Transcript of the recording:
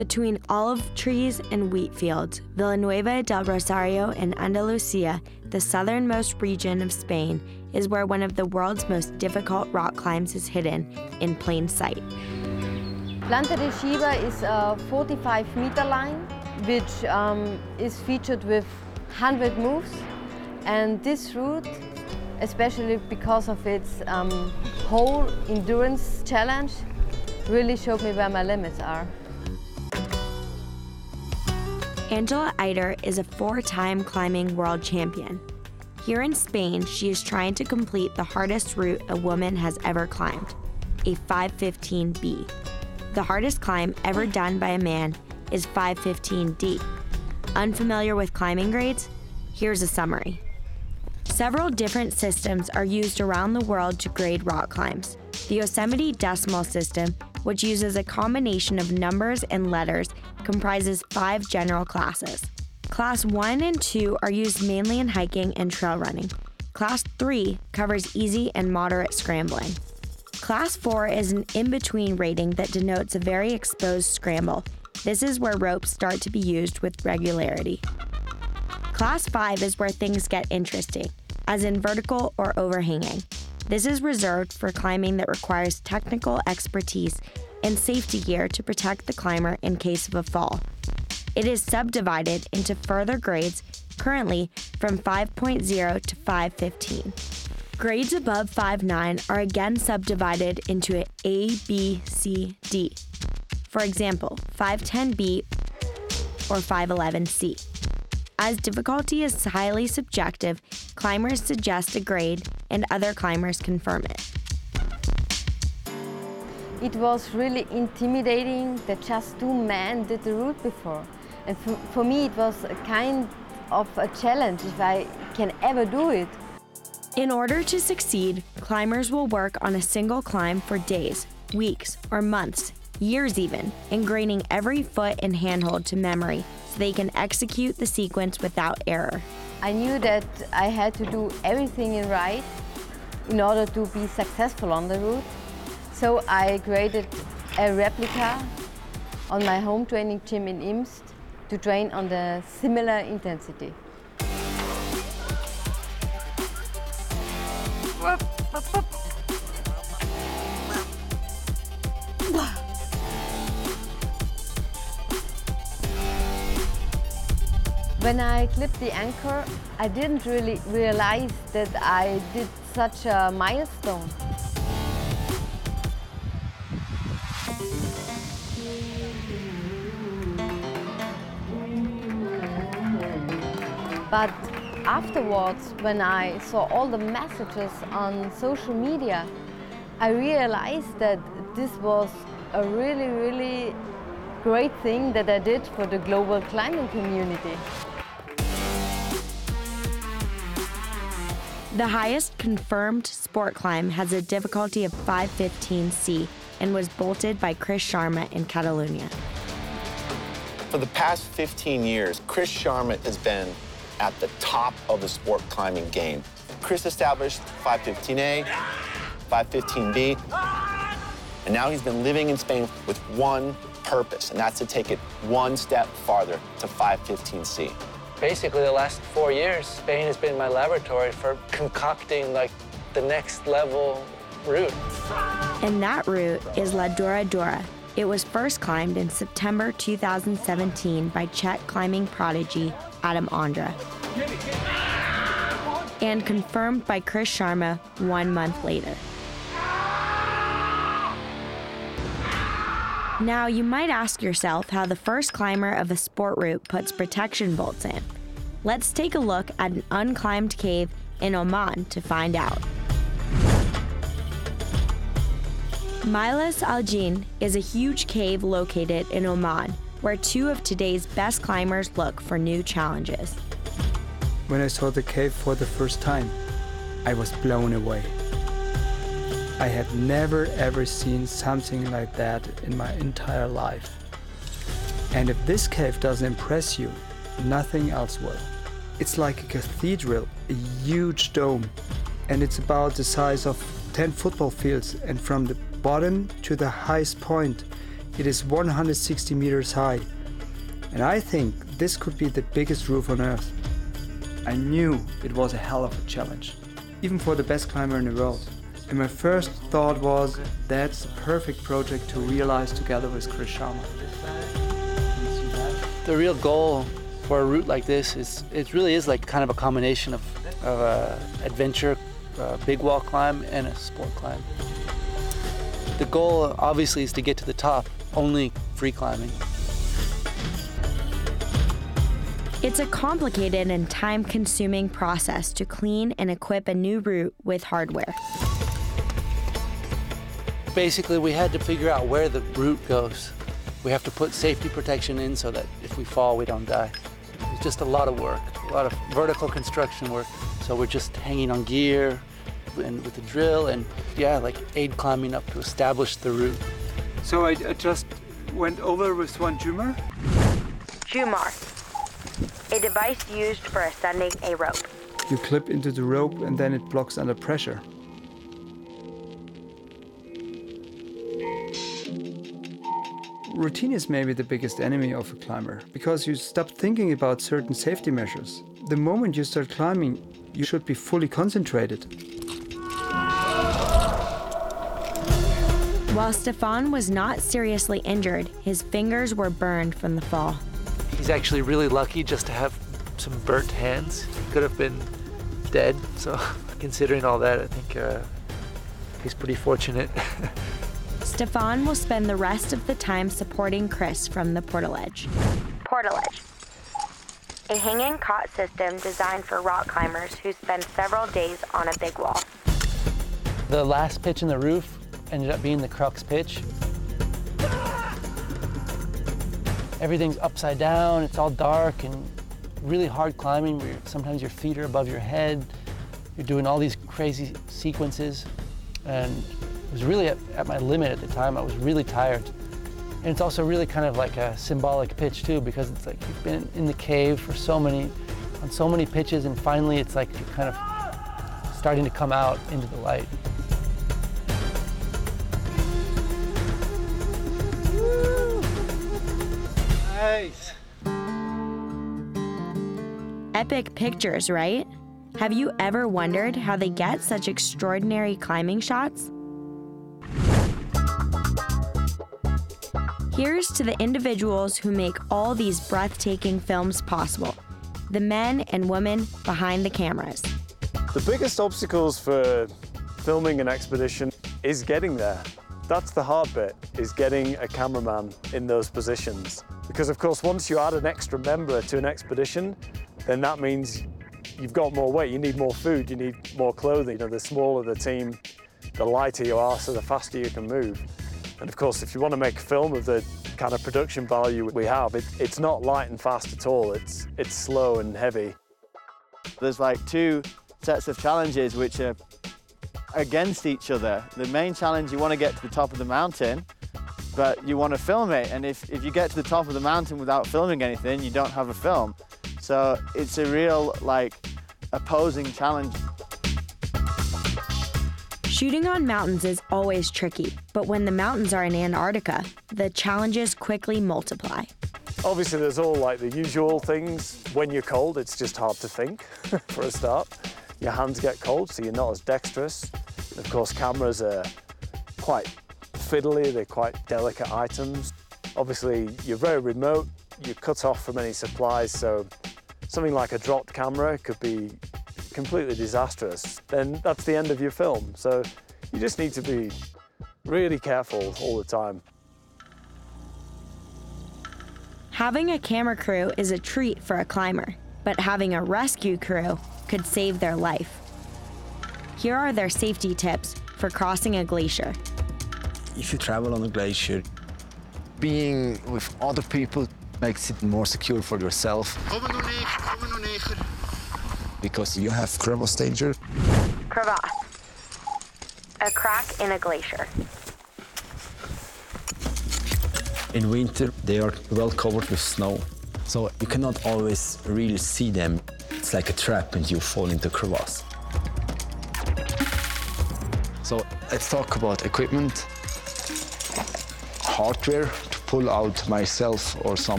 Between olive trees and wheat fields, Villanueva del Rosario in Andalusia, the southernmost region of Spain, is where one of the world's most difficult rock climbs is hidden in plain sight. Planta de Xiva is a 45-meter line, which is featured with 100 moves. And this route, especially because of its whole endurance challenge, really showed me where my limits are. Angela Eider is a 4-time climbing world champion. Here in Spain, she is trying to complete the hardest route a woman has ever climbed, a 515B. The hardest climb ever done by a man is 515D. Unfamiliar with climbing grades? Here's a summary. Several different systems are used around the world to grade rock climbs. The Yosemite Decimal System, which uses a combination of numbers and letters, comprises 5 general classes. Class 1 and 2 are used mainly in hiking and trail running. Class 3 covers easy and moderate scrambling. Class 4 is an in-between rating that denotes a very exposed scramble. This is where ropes start to be used with regularity. Class 5 is where things get interesting, as in vertical or overhanging. This is reserved for climbing that requires technical expertise and safety gear to protect the climber in case of a fall. It is subdivided into further grades, currently from 5.0 to 515. Grades above 5.9 are again subdivided into A, B, C, D. For example, 510B or 511C. As difficulty is highly subjective, climbers suggest a grade and other climbers confirm it. It was really intimidating that just 2 men did the route before. And for me it was a kind of a challenge if I can ever do it. In order to succeed, climbers will work on a single climb for days, weeks, or months, years even, ingraining every foot and handhold to memory so they can execute the sequence without error. I knew that I had to do everything right in order to be successful on the route. So I created a replica on my home training gym in Imst to train on the similar intensity. When I clipped the anchor, I didn't really realize that I did such a milestone. But afterwards, when I saw all the messages on social media, I realized that this was a really, really great thing that I did for the global climbing community. The highest confirmed sport climb has a difficulty of 515C and was bolted by Chris Sharma in Catalonia. For the past 15 years, Chris Sharma has been at the top of the sport climbing game. Chris established 515A, 515B, and now he's been living in Spain with one purpose, and that's to take it one step farther to 515C. Basically, the last 4 years, Spain has been my laboratory for concocting the next level route. And that route is La Dura Dura. It was first climbed in September 2017 by Czech climbing prodigy Adam Ondra, and confirmed by Chris Sharma 1 month later. Now, you might ask yourself how the first climber of a sport route puts protection bolts in. Let's take a look at an unclimbed cave in Oman to find out. Milas Al Jin is a huge cave located in Oman, where 2 of today's best climbers look for new challenges. When I saw the cave for the first time, I was blown away. I had never ever seen something like that in my entire life. And if this cave doesn't impress you, nothing else will. It's like a cathedral, a huge dome, and it's about the size of 10 football fields, and from the bottom to the highest point, It is 160 meters high, and I think this could be the biggest roof on Earth. I knew it was a hell of a challenge, even for the best climber in the world. And my first thought was, that's the perfect project to realize together with Chris Sharma. The real goal for a route like this is, it really is like kind of a combination of adventure, big wall climb, and a sport climb. The goal obviously is to get to the top, only free climbing. It's a complicated and time-consuming process to clean and equip a new route with hardware. Basically, we had to figure out where the route goes. We have to put safety protection in so that if we fall, we don't die. It's just a lot of work, a lot of vertical construction work. So we're just hanging on gear and with the drill and yeah, like aid climbing up to establish the route. So I just went over with one Jumar. Jumar, a device used for ascending a rope. You clip into the rope and then it blocks under pressure. Routine is maybe the biggest enemy of a climber because you stop thinking about certain safety measures. The moment you start climbing, you should be fully concentrated. While Stefan was not seriously injured, his fingers were burned from the fall. He's actually really lucky just to have some burnt hands. He could have been dead, so considering all that, I think he's pretty fortunate. Stefan will spend the rest of the time supporting Chris from the portaledge. Portaledge, a hanging cot system designed for rock climbers who spend several days on a big wall. The last pitch in the roof ended up being the crux pitch. Everything's upside down, it's all dark and really hard climbing where sometimes your feet are above your head. You're doing all these crazy sequences, and I was really at my limit at the time. I was really tired. And it's also really kind of like a symbolic pitch too, because it's like you've been in the cave for on so many pitches, and finally it's like you're kind of starting to come out into the light. Nice. Epic pictures, right? Have you ever wondered how they get such extraordinary climbing shots? Here's to the individuals who make all these breathtaking films possible, the men and women behind the cameras. The biggest obstacles for filming an expedition is getting there. That's the hard bit, is getting a cameraman in those positions. Because of course, once you add an extra member to an expedition, then that means you've got more weight, you need more food, you need more clothing. You know, the smaller the team, the lighter you are, so the faster you can move. And of course, if you want to make a film of the kind of production value we have, it's not light and fast at all. It's slow and heavy. There's like two sets of challenges which are against each other. The main challenge, you want to get to the top of the mountain, but you want to film it. And if you get to the top of the mountain without filming anything, you don't have a film. So it's a real, like, opposing challenge. Shooting on mountains is always tricky, but when the mountains are in Antarctica, the challenges quickly multiply. Obviously, there's all like the usual things. When you're cold, it's just hard to think, for a start. Your hands get cold, so you're not as dexterous. Of course, cameras are quite fiddly, they're quite delicate items. Obviously, you're very remote, you're cut off from any supplies, so something like a dropped camera could be completely disastrous. Then that's the end of your film. So you just need to be really careful all the time. Having a camera crew is a treat for a climber, but having a rescue crew could save their life. Here are their safety tips for crossing a glacier. If you travel on a glacier, being with other people makes it more secure for yourself. Because you have crevasse danger. Crevasse, a crack in a glacier. In winter, they are well covered with snow, so you cannot always really see them. It's like a trap and you fall into crevasse. So let's talk about equipment. hardware to pull out myself or some